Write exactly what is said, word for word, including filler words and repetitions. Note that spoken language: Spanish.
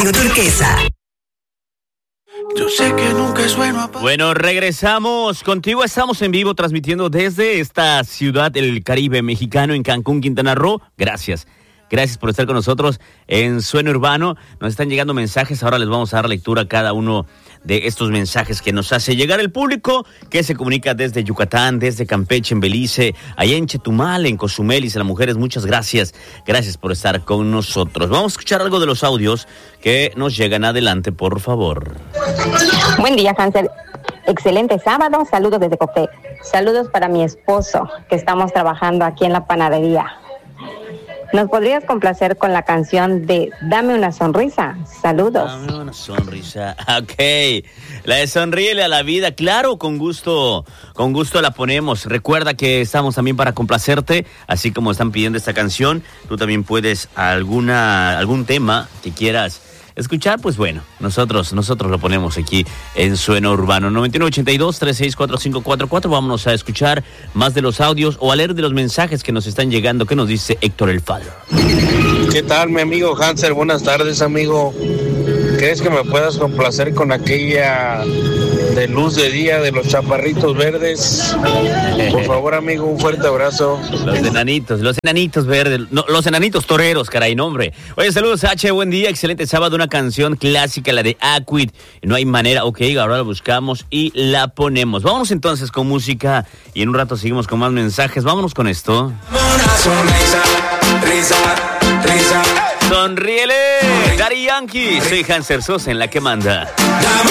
Radio Turquesa. Yo sé que nunca es bueno. Bueno, regresamos contigo. Estamos en vivo transmitiendo desde esta ciudad del Caribe mexicano en Cancún, Quintana Roo. Gracias. Gracias por estar con nosotros en Sueno Urbano. Nos están llegando mensajes. Ahora les vamos a dar lectura a cada uno de estos mensajes que nos hace llegar el público que se comunica desde Yucatán, desde Campeche, en Belice, allá en Chetumal, en Cozumel y las mujeres. Muchas gracias. Gracias por estar con nosotros. Vamos a escuchar algo de los audios que nos llegan. Adelante, por favor. Buen día, Hansel. Excelente sábado. Saludos desde Copé. Saludos para mi esposo, que estamos trabajando aquí en la panadería. ¿Nos podrías complacer con la canción de Dame una sonrisa? Saludos. Dame una sonrisa. Ok. La de Sonríele a la Vida. Claro, con gusto. Con gusto la ponemos. Recuerda que estamos también para complacerte. Así como están pidiendo esta canción, tú también puedes alguna algún tema que quieras escuchar, pues bueno, nosotros nosotros lo ponemos aquí en Sueno Urbano. noventa y nueve ochenta y dos, treinta y seis cuarenta y cinco cuarenta y cuatro. Vámonos a escuchar más de los audios o a leer de los mensajes que nos están llegando. ¿Qué nos dice Héctor El Falo? ¿Qué tal, mi amigo Hansel? Buenas tardes, amigo. ¿Crees que me puedas complacer con aquella de Luz de Día de los Chaparritos Verdes? Por favor, amigo, un fuerte abrazo. Los enanitos, los enanitos verdes, no, los enanitos toreros, caray, nombre. Oye, saludos, H, buen día, excelente sábado, una canción clásica, la de Aquid, No hay manera. Ok, ahora la buscamos y la ponemos. Vámonos entonces con música y en un rato seguimos con más mensajes. Vámonos con esto. Una sonrisa, risa, risa. Sonríele, Daddy Yankee. Soy Hanser Sosa en La Que Manda. Dame